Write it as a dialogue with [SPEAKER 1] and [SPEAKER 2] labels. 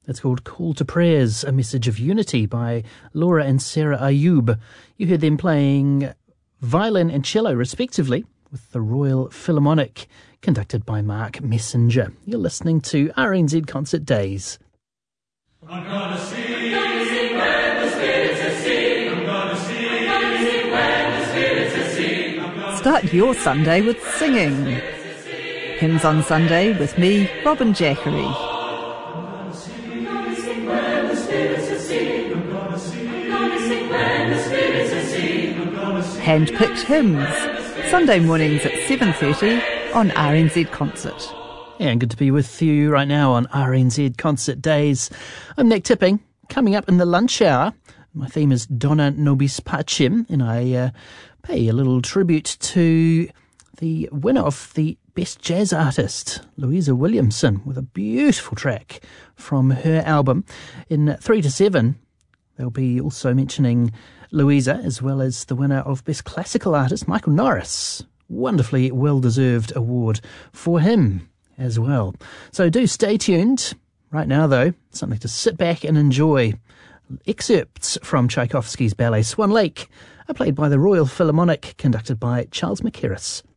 [SPEAKER 1] It's called Call to Prayers, a Message of Unity by Laura and Sarah Ayub. You heard them playing violin and cello, respectively, with the Royal Philharmonic, conducted by Mark Messenger. You're listening to RNZ Concert Days.
[SPEAKER 2] I'm gonna sing when the spirits are sing. I'm gonna sing when the spirits are sing.
[SPEAKER 3] Start your Sunday with singing. Hymns on Sunday with me, Robin Jackery. Hand-picked hymns, Sunday mornings at 7:30 on RNZ Concert.
[SPEAKER 1] And good to be with you right now on RNZ Concert Days. I'm Nick Tipping. Coming up in the lunch hour, my theme is Donna Nobis Pacem, and I pay a little tribute to the winner of the Best Jazz Artist, Louisa Williamson, with a beautiful track from her album. In 3 to 7, they'll be also mentioning Louisa, as well as the winner of Best Classical Artist, Michael Norris. Wonderfully well-deserved award for him as well. So do stay tuned. Right now, though, something to sit back and enjoy. Excerpts from Tchaikovsky's ballet Swan Lake are played by the Royal Philharmonic, conducted by Charles Mackerras.